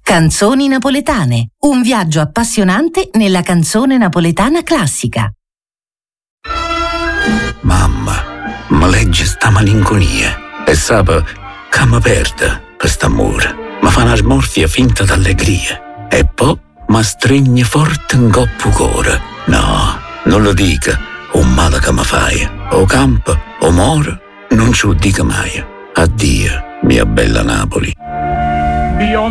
Canzoni napoletane, un viaggio appassionante nella canzone napoletana classica. Mamma, mi legge sta malinconia e sape che mi perde quest'amore. Mi fa una smorfia finta d'allegria e poi mi stringe forte in coppo cuore. No, non lo dica, un male che mi fai. O campo, o moro, non ci lo dica mai. Addio, mia bella Napoli.